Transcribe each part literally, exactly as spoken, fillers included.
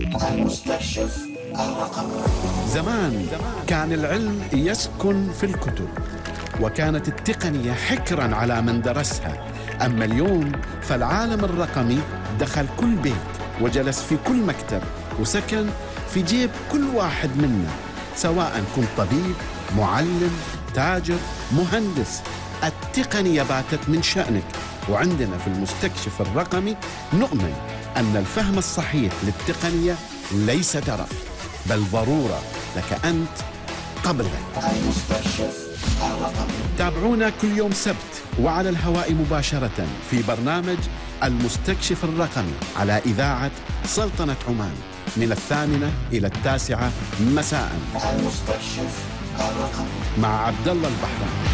المستكشف الرقمي. زمان كان العلم يسكن في الكتب، وكانت التقنية حكراً على من درسها. أما اليوم فالعالم الرقمي دخل كل بيت، وجلس في كل مكتب، وسكن في جيب كل واحد منا، سواء كنت طبيب، معلم، تاجر، مهندس. التقنية باتت من شأنك، وعندنا في المستكشف الرقمي نؤمن أن الفهم الصحيح للتقنية ليس ترف، بل ضرورة لك أنت قبل غيرك. المستكشف الرقمي. تابعونا كل يوم سبت وعلى الهواء مباشرة في برنامج المستكشف الرقمي على إذاعة سلطنة عمان من الثامنة إلى التاسعة مساء. المستكشف الرقمي مع عبد الله البحراني.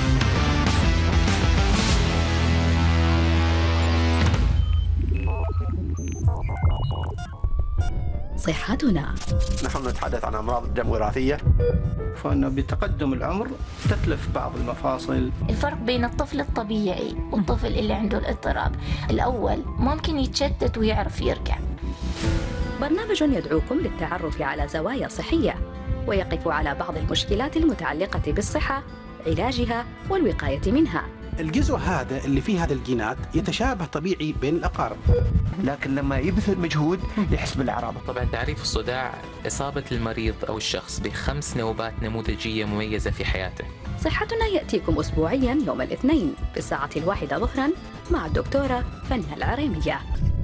صحتنا. نحن نتحدث عن أمراض الدم وراثية، فإنه بتقدم العمر تتلف بعض المفاصل. الفرق بين الطفل الطبيعي والطفل اللي عنده الاضطراب، الأول ممكن يتشتت ويعرف يرجع. برنامج يدعوكم للتعرف على زوايا صحية، ويقف على بعض المشكلات المتعلقة بالصحة، علاجها والوقاية منها. الجزء هذا اللي فيه هذا الجينات يتشابه طبيعي بين الأقارب، لكن لما يبذل مجهود يحس بالأعراض. طبعا تعريف الصداع إصابة المريض أو الشخص بخمس نوبات نموذجية مميزة في حياته. صحتنا يأتيكم أسبوعيا يوم الاثنين في الساعة الواحدة ظهرا مع الدكتورة فنة العريمية.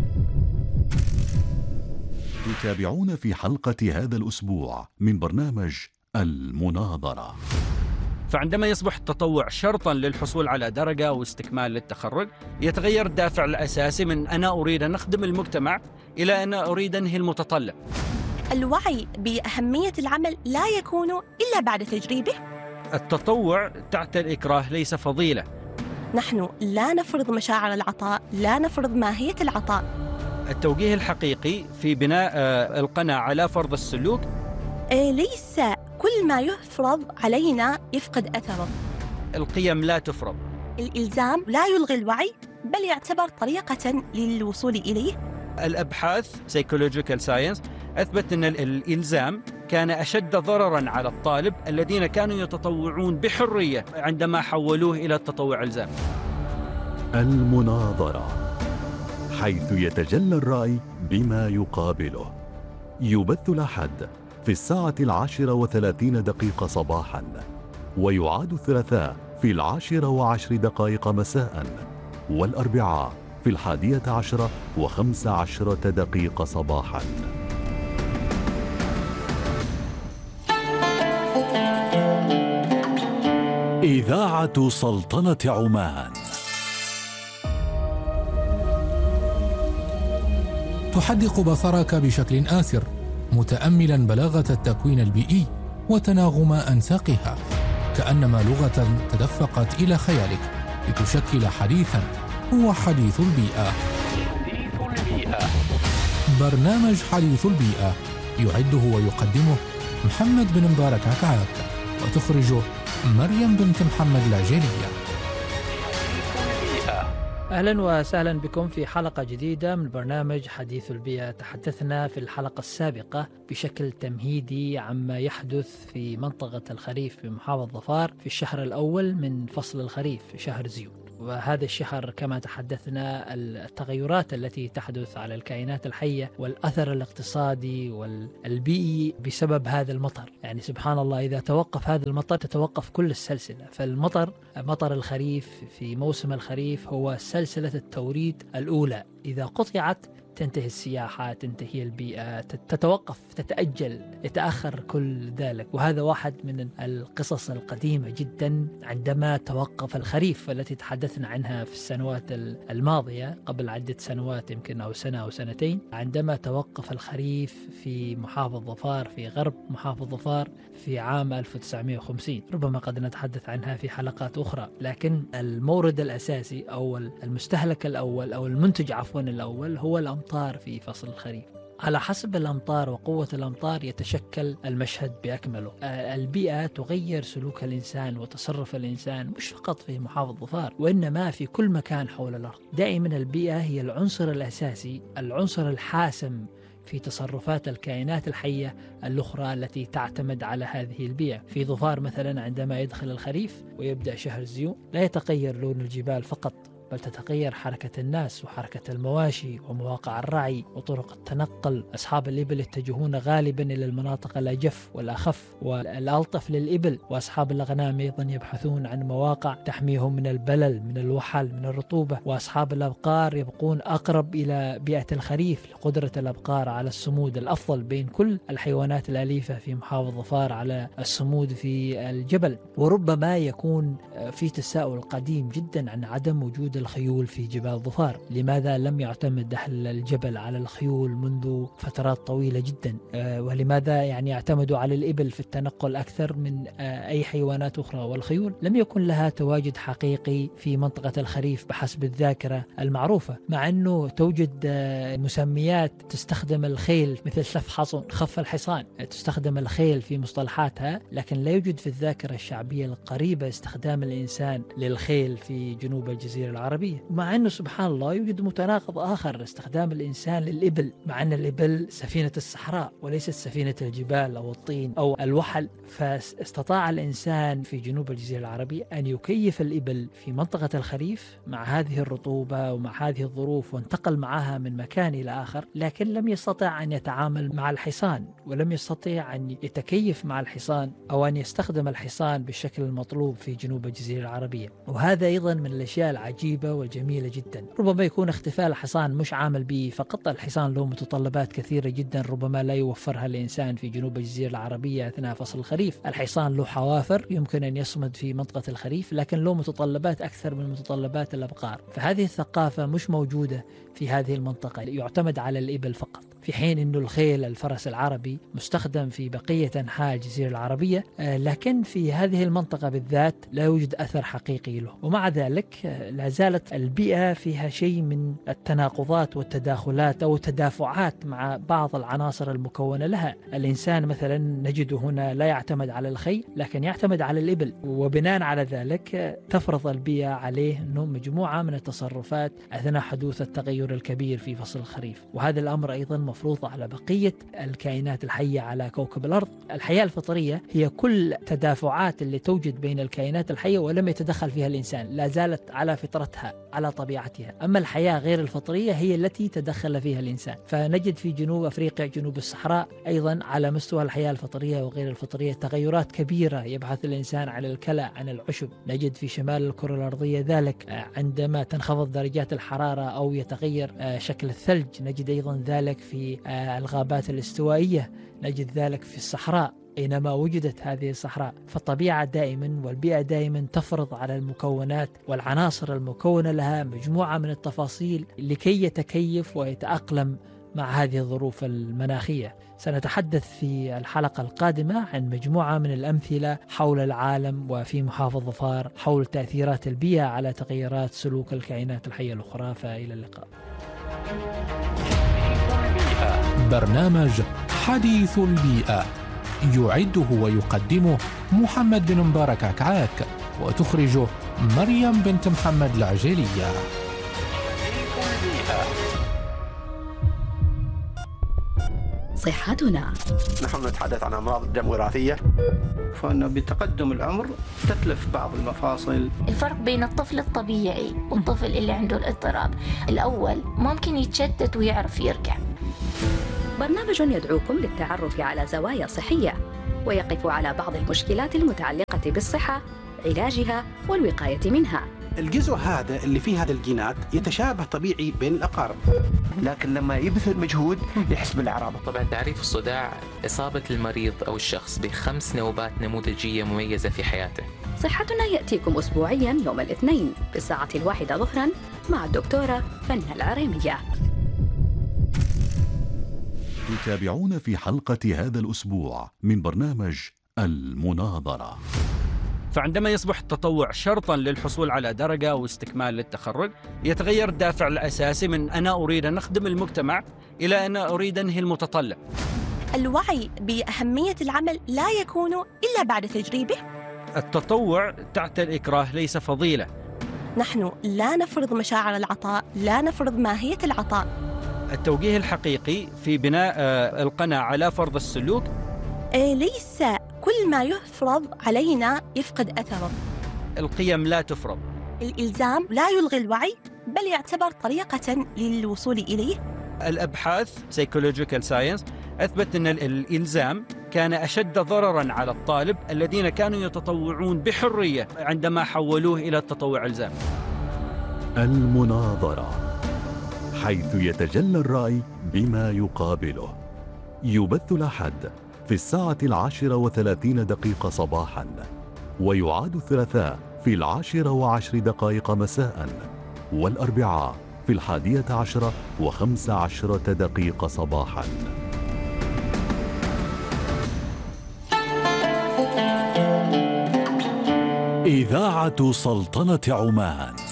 تتابعون في حلقة هذا الأسبوع من برنامج المناظرة. فعندما يصبح التطوع شرطاً للحصول على درجة واستكمال للتخرج، يتغير الدافع الأساسي من أنا أريد أن أخدم المجتمع إلى أنا أريد أنهي المتطلب. الوعي بأهمية العمل لا يكون إلا بعد تجريبه. التطوع تحت الإكراه ليس فضيلة. نحن لا نفرض مشاعر العطاء، لا نفرض ماهية العطاء. التوجيه الحقيقي في بناء القناعة لا فرض السلوك. ليس كل ما يفرض علينا يفقد أثره. القيم لا تفرض. الإلزام لا يلغي الوعي، بل يعتبر طريقة للوصول إليه. الأبحاث psychological science أثبت أن الإلزام كان أشد ضرراً على الطالب الذين كانوا يتطوعون بحرية عندما حولوه إلى التطوع إلزام. المناظرة، حيث يتجلى الرأي بما يقابله. يبث الأحد في الساعة العاشرة وثلاثين دقيقة صباحاً، ويعاد الثلاثاء في العاشرة وعشر دقائق مساءً، والأربعاء في الحادية عشرة وخمس عشرة دقيقة صباحاً. إذاعة سلطنة عمان تحدق بصرك بشكل آسر، متأملا بلاغة التكوين البيئي وتناغم أنساقها، كأنما لغة تدفقت إلى خيالك لتشكل حديثا هو حديث البيئة. حديث البيئة، برنامج حديث البيئة يعده ويقدمه محمد بن مبارك عكعاك، وتخرجه مريم بنت محمد العجيلية. أهلا وسهلا بكم في حلقة جديدة من برنامج حديث البيئة. تحدثنا في الحلقة السابقة بشكل تمهيدي عما يحدث في منطقة الخريف في محافظة ظفار في الشهر الأول من فصل الخريف في شهر زيون. وهذا الشهر كما تحدثنا التغيرات التي تحدث على الكائنات الحية والأثر الاقتصادي والبيئي بسبب هذا المطر. يعني سبحان الله، إذا توقف هذا المطر تتوقف كل السلسلة. فالمطر مطر الخريف في موسم الخريف هو سلسلة التوريد الأولى، إذا قطعت تنتهي السياحة، تنتهي البيئة، تتوقف، تتأجل، يتأخر كل ذلك. وهذا واحد من القصص القديمة جدا عندما توقف الخريف التي تحدثنا عنها في السنوات الماضية قبل عدة سنوات يمكن أو سنة أو سنتين، عندما توقف الخريف في محافظة ظفار في غرب محافظة ظفار في عام ألف وتسعمائة وخمسين. ربما قد نتحدث عنها في حلقات أخرى، لكن المورد الأساسي أو المستهلك الأول أو المنتج عفوا الأول هو الأمطار في فصل الخريف. على حسب الأمطار وقوة الأمطار يتشكل المشهد بأكمله. البيئة تغير سلوك الإنسان وتصرف الإنسان مش فقط في محافظة ظفار وإنما في كل مكان حول الأرض. دائما البيئة هي العنصر الأساسي، العنصر الحاسم في تصرفات الكائنات الحية الأخرى التي تعتمد على هذه البيئة. في ظفار مثلا عندما يدخل الخريف ويبدأ شهر زيون لا يتغير لون الجبال فقط، بل تتغير حركة الناس وحركة المواشي ومواقع الرعي وطرق التنقل. أصحاب الإبل يتجهون غالبا إلى المناطق الأجف والأخف والألطف للإبل، وأصحاب الأغنام أيضا يبحثون عن مواقع تحميهم من البلل، من الوحل، من الرطوبة. وأصحاب الأبقار يبقون أقرب إلى بيئة الخريف لقدرة الأبقار على الصمود الأفضل بين كل الحيوانات الأليفة في محافظة ظفار على الصمود في الجبل. وربما يكون في تساؤل قديم جدا عن عدم وجود الخيول في جبال ظفار. لماذا لم يعتمد أهل الجبل على الخيول منذ فترات طويلة جدا؟ ولماذا يعني يعتمدوا على الإبل في التنقل أكثر من أي حيوانات أخرى؟ والخيول لم يكن لها تواجد حقيقي في منطقة الخريف بحسب الذاكرة المعروفة، مع أنه توجد مسميات تستخدم الخيل مثل شف حصن، خف الحصان، تستخدم الخيل في مصطلحاتها، لكن لا يوجد في الذاكرة الشعبية القريبة استخدام الإنسان للخيل في جنوب الجزيرة العربية. مع أنه سبحان الله يوجد متناقض آخر، استخدام الإنسان للإبل، مع أن الإبل سفينة الصحراء وليست سفينة الجبال أو الطين أو الوحل. فاستطاع الإنسان في جنوب الجزيرة العربية أن يكيف الإبل في منطقة الخريف مع هذه الرطوبة ومع هذه الظروف، وانتقل معها من مكان إلى آخر، لكن لم يستطع أن يتعامل مع الحصان، ولم يستطيع أن يتكيف مع الحصان أو أن يستخدم الحصان بالشكل المطلوب في جنوب الجزيرة العربية. وهذا أيضا من الأشياء العجيبة والجميلة جدا. ربما يكون اختفاء الحصان مش عامل به فقط، الحصان له متطلبات كثيرة جدا ربما لا يوفرها الإنسان في جنوب الجزيرة العربية أثناء فصل الخريف. الحصان له حوافر يمكن أن يصمد في منطقة الخريف، لكن له متطلبات أكثر من متطلبات الأبقار. فهذه الثقافة مش موجودة في هذه المنطقة، يعتمد على الإبل فقط، في حين أن الخيل الفرس العربي مستخدم في بقية أنحاء الجزيرة العربية، لكن في هذه المنطقة بالذات لا يوجد أثر حقيقي له. ومع ذلك لا زالت البيئة فيها شيء من التناقضات والتداخلات أو التدافعات مع بعض العناصر المكونة لها. الإنسان مثلا نجد هنا لا يعتمد على الخيل لكن يعتمد على الإبل، وبناء على ذلك تفرض البيئة عليه أنه مجموعة من التصرفات أثناء حدوث التغير الكبير في فصل الخريف. وهذا الأمر أيضا مفروض على بقية الكائنات الحية على كوكب الأرض. الحياة الفطرية هي كل تدافعات اللي توجد بين الكائنات الحية ولم يتدخل فيها الإنسان، لا زالت على فطرتها على طبيعتها. أما الحياة غير الفطرية هي التي تدخل فيها الإنسان. فنجد في جنوب أفريقيا، جنوب الصحراء، أيضا على مستوى الحياة الفطرية وغير الفطرية تغيرات كبيرة يبحث الإنسان عن الكلى، عن العشب. نجد في شمال الكرة الأرضية ذلك عندما تنخفض درجات الحرارة أو يتغير شكل الثلج. نجد أيضا ذلك في الغابات الاستوائية، نجد ذلك في الصحراء أينما وجدت هذه الصحراء. فالطبيعة دائما والبيئة دائما تفرض على المكونات والعناصر المكونة لها مجموعة من التفاصيل لكي يتكيف ويتأقلم مع هذه الظروف المناخية. سنتحدث في الحلقة القادمة عن مجموعة من الأمثلة حول العالم وفي محافظة ظفار حول تأثيرات البيئة على تغيرات سلوك الكائنات الحية الأخرى. فإلى اللقاء. برنامج حديث البيئة يعده ويقدمه محمد بن مبارك عكعاك، وتخرجه مريم بنت محمد العجيلية. صحتنا. نحن نتحدث عن أمراض الدم وراثية، فإنه بتقدم العمر تتلف بعض المفاصل. الفرق بين الطفل الطبيعي والطفل اللي عنده الاضطراب، الأول ممكن يتشتت ويعرف يرجع. برنامج يدعوكم للتعرف على زوايا صحية ويقف على بعض المشكلات المتعلقة بالصحة، علاجها والوقاية منها. الجزء هذا اللي فيه هذا الجينات يتشابه طبيعي بين الأقارب، لكن لما يبذل مجهود يحس بالأعراض. طبعا تعريف الصداع إصابة المريض أو الشخص بخمس نوبات نموذجية مميزة في حياته. صحتنا يأتيكم أسبوعيا يوم الاثنين بالساعة الواحدة ظهرا مع الدكتورة فنة العريمية. تتابعون في حلقة هذا الأسبوع من برنامج المناظرة. فعندما يصبح التطوع شرطا للحصول على درجة أو استكمال للتخرج، يتغير الدافع الأساسي من أنا أريد أن أخدم المجتمع إلى أنا أريد أنهي المتطلب. الوعي بأهمية العمل لا يكون إلا بعد تجريبه. التطوع تحت الإكراه ليس فضيلة. نحن لا نفرض مشاعر العطاء، لا نفرض ماهية العطاء، التوجيه الحقيقي في بناء القناعة على فرض السلوك. ليس كل ما يفرض علينا يفقد أثره. القيم لا تفرض. الإلزام لا يلغي الوعي بل يعتبر طريقة للوصول إليه. الأبحاث psychological science أثبت أن الإلزام كان أشد ضرراً على الطالب الذين كانوا يتطوعون بحرية عندما حولوه إلى التطوع إلزام. المناظرة، حيث يتجلى الرأي بما يقابله. يبث الأحد في الساعة العاشرة وثلاثين دقيقة صباحاً، ويعاد الثلاثاء في العاشرة وعشر دقائق مساءً، والأربعاء في الحادية عشرة وخمس عشرة دقيقة صباحاً. إذاعة سلطنة عمان.